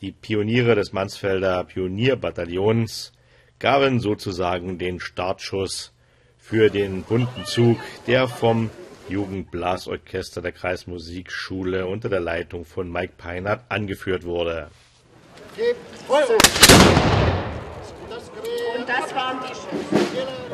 Die Pioniere des Mansfelder Pionierbataillons gaben sozusagen den Startschuss für den bunten Zug, der vom Jugendblasorchester der Kreismusikschule unter der Leitung von Mike Peinert angeführt wurde. Und das waren die Schüsse.